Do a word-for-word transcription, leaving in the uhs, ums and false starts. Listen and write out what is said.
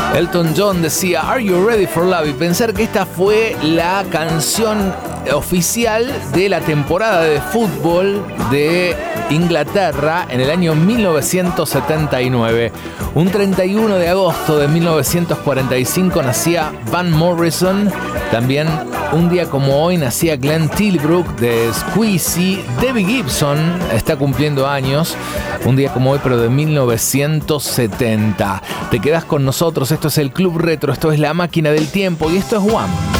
Elton John decía Are You Ready for Love? Y pensar que esta fue la canción oficial de la temporada de fútbol de Inglaterra en el año mil novecientos setenta y nueve. Un treinta y uno de agosto de mil novecientos cuarenta y cinco nacía Van Morrison. También un día como hoy nacía Glenn Tilbrook de Squeezy. Debbie Gibson está cumpliendo años. Un día como hoy, pero de mil novecientos setenta. Te quedás con nosotros. Esto es el Club Retro. Esto es La Máquina del Tiempo. Y esto es One.